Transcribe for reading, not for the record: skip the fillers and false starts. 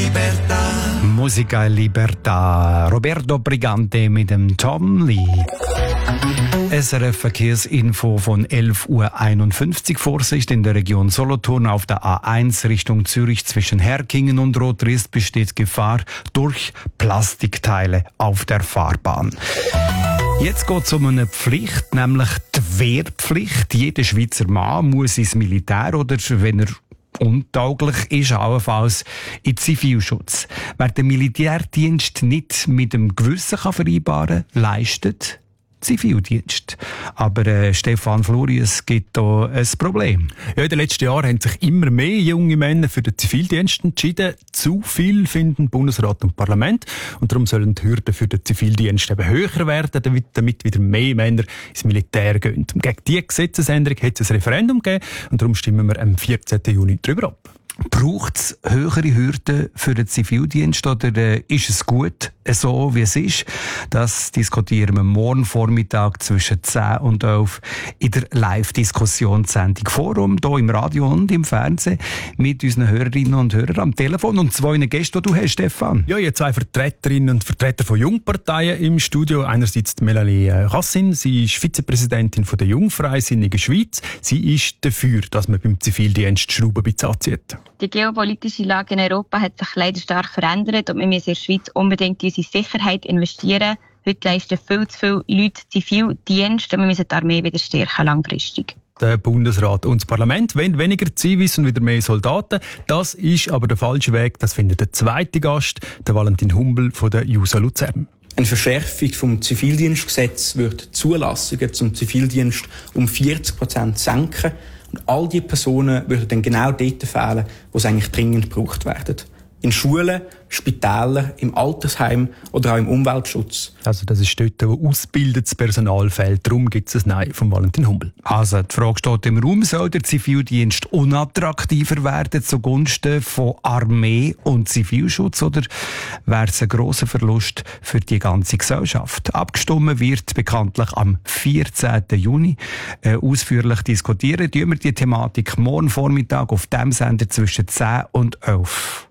libertà. Musica e Libertà. Roberto Brigante mit dem Tom Lee. SRF Verkehrsinfo von 11:51 Uhr. Vorsicht in der Region Solothurn auf der A1 Richtung Zürich zwischen Herkingen und Rotrist besteht Gefahr durch Plastikteile auf der Fahrbahn. Jetzt geht es um eine Pflicht, nämlich die Wehrpflicht. Jeder Schweizer Mann muss ins Militär oder, wenn er untauglich ist, allenfalls in Zivilschutz. Wer den Militärdienst nicht mit dem Gewissen vereinbaren kann, leistet Zivildienst. Aber Stefan Florius gibt da ein Problem. Ja, in den letzten Jahren haben sich immer mehr junge Männer für den Zivildienst entschieden. Zu viel finden Bundesrat und Parlament. Und darum sollen die Hürden für den Zivildienst eben höher werden, damit wieder mehr Männer ins Militär gehen. Und gegen diese Gesetzesänderung hat es ein Referendum gegeben. Und darum stimmen wir am 14. Juni darüber ab. Braucht es höhere Hürden für den Zivildienst oder ist es gut, so wie es ist? Das diskutieren wir morgen Vormittag zwischen 10 und 11 in der Live-Diskussionssendung Forum, hier im Radio und im Fernsehen, mit unseren Hörerinnen und Hörern am Telefon und 2 Gästen, die du hast, Stefan. Ja, hier 2 Vertreterinnen und Vertreter von Jungparteien im Studio. Einerseits Melanie Rassin, sie ist Vizepräsidentin von der Jungfreisinnigen Schweiz. Sie ist dafür, dass man beim Zivildienst Schrauben ein bisschen anzieht. Die geopolitische Lage in Europa hat sich leider stark verändert und wir müssen in der Schweiz unbedingt in unsere Sicherheit investieren. Heute leisten viel zu viele Leute Zivildienst und wir müssen die Armee wieder stärken langfristig. Der Bundesrat und das Parlament wollen weniger Zivis und wieder mehr Soldaten. Das ist aber der falsche Weg. Das findet der zweite Gast, der Valentin Humbel von der JUSO Luzern. Eine Verschärfung vom Zivildienstgesetz wird Zulassungen zum Zivildienst um 40% senken. Und all diese Personen würden dann genau dort fehlen, wo sie eigentlich dringend gebraucht werden. In Schulen, Spitälern, im Altersheim oder auch im Umweltschutz. Also das ist dort, wo ausgebildetes Personal fehlt. Darum gibt es ein Nein von Valentin Humbel. Also die Frage steht im Raum, soll der Zivildienst unattraktiver werden zugunsten von Armee und Zivilschutz oder wäre es ein grosser Verlust für die ganze Gesellschaft? Abgestimmt wird bekanntlich am 14. Juni. Ausführlich diskutieren wir die Thematik morgen Vormittag auf dem Sender zwischen 10 und 11.